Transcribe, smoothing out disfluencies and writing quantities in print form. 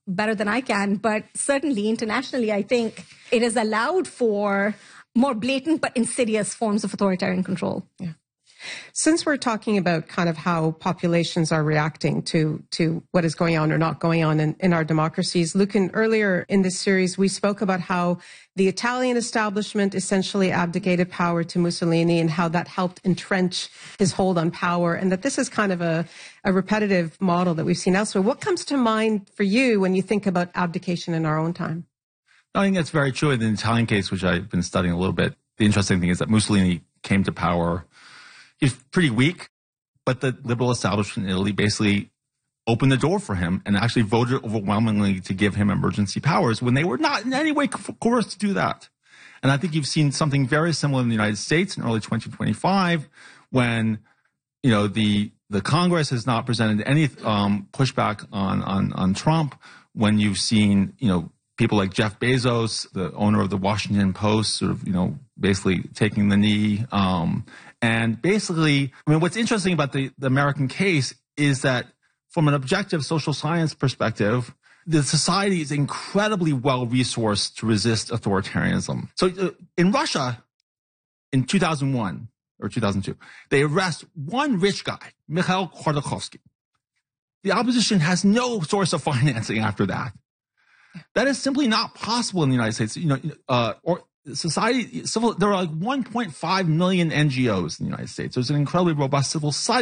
better than I can, but certainly internationally, I think it has allowed for more blatant but insidious forms of authoritarian control. Yeah. Since we're talking about kind of how populations are reacting to what is going on or not going on in our democracies, Lucan, earlier in this series, we spoke about how the Italian establishment essentially abdicated power to Mussolini and how that helped entrench his hold on power, and that this is kind of a repetitive model that we've seen elsewhere. What comes to mind for you when you think about abdication in our own time? I think that's very true. In the Italian case, which I've been studying a little bit, the interesting thing is that Mussolini came to power. He was pretty weak, but the liberal establishment in Italy basically opened the door for him and actually voted overwhelmingly to give him emergency powers when they were not in any way coerced to do that. And I think you've seen something very similar in the United States in early 2025 when, you know, the Congress has not presented any pushback on Trump, when you've seen, you know, people like Jeff Bezos, the owner of the Washington Post, sort of, you know, basically taking the knee. And basically, I mean, what's interesting about the American case is that from an objective social science perspective, the society is incredibly well-resourced to resist authoritarianism. So in Russia, in 2001 or 2002, they arrest one rich guy, Mikhail Khodorkovsky. The opposition has no source of financing after that. That is simply not possible in the United States. You know, or society, there are like 1.5 million NGOs in the United States. There's an incredibly robust civil society.